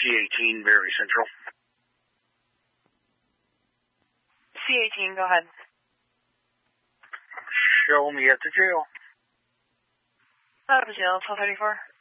C18, very central. C18, go ahead. Show me at the jail. Out of the jail, 1234.